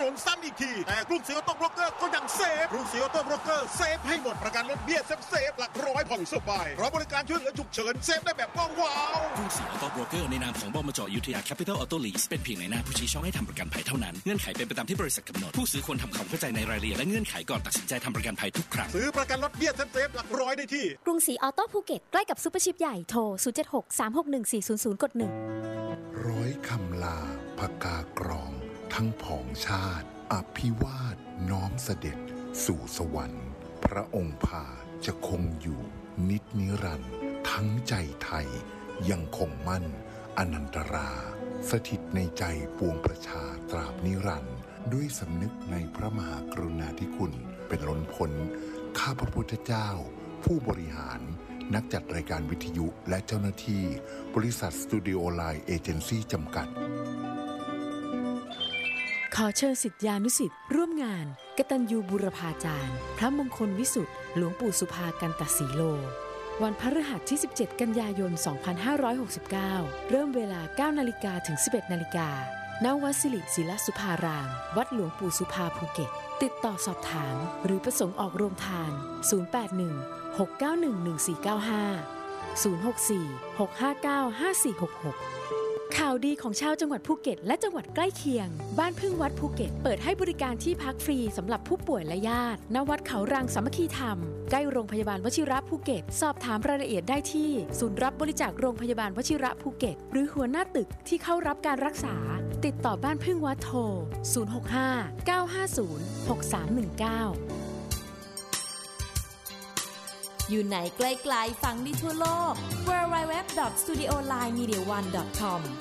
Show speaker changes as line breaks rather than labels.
โดนซ้ำอีกทีแต่กรุงศรีออโต้โบรกเกอร์ก็ยังเซฟกรุงศรีออโต้โบรกเกอร์เซฟให้หมดประกันรถเบี้ยเซฟหลักร้อยผ่อนสบายเพราะบริการช่วยเหลือฉุกเฉินเซฟได้แบบว้าว
กรุงศรีออโต้โบรกเกอร์ในนามของบมจ.อยุธยาแคปิตอลออโต้ลีสเป็นเพียงในหน้าผู้ชี้ช่องให้ทำประกันภัยเท่านั้นเงื่อนไขเป็นไปตามที่บริษัทกำหนดผู้ซื้อควรทำความเข้าใจในรายละเอียดและเงื่อนไขก่อนตัดสินใจทำประกันภัยทุกครั้ง
ซื้อประกันรถเบี้ยเซฟหลักร้อยได้ที่
กรุงศรีออโต้ภูเก็ตใกล้กับซุปเปอร์ชิปใหญ่โทร076-361-400 กด 1
ร้อยคำลาพกากรองทั้งผองชาติอภิวาทน้อมเสด็จสู่สวรรค์พระองค์พาจะคงอยู่นิจนิรันดร์ทั้งใจไทยยังคงมั่นอนันตราสถิตในใจปวงประชาตราบนิรันดร์ด้วยสำนึกในพระมหากรุณาธิคุณเป็นล้นพ้นข้าพระพุทธเจ้าผู้บริหารนักจัดรายการวิทยุและเจ้าหน้าที่บริษัทสตูดิโอไลน์เอเจนซี่จำกัด
ขอเชิญศิษยานุศิษย์ร่วมงานกตัญญูบูรพาจารย์พระมงคลวิสุทธิ์หลวงปู่สุภากันตสีโลวันพฤหัสที่17กันยายน2569เริ่มเวลา 9:00 นถึง 11:00 นณ วัดสิริศิลสุภารามวัดหลวงปู่สุภาภูเก็ตติดต่อสอบถามหรือประสงค์ออกโรงทาน081-691-1495 064-659-5466ข่าวดีของชาวจังหวัดภูเก็ตและจังหวัดใกล้เคียงบ้านพึ่งวัดภูเก็ตเปิดให้บริการที่พักฟรีสำหรับผู้ป่วยและญาติณวัดเขารังสามัคคีธรรมใกล้โรงพยาบาลวชิระภูเก็ตสอบถามรายละเอียดได้ที่ศูนย์รับบริจาคโรงพยาบาลวชิระภูเก็ตหรือหัวหน้าตึกที่เข้ารับการรักษาติดต่อบ้านพึ่งวัดโทร065-950-6319
อยู่ไหนไกลๆฟังได้ทั่วโลก www.studiolinemediaone.com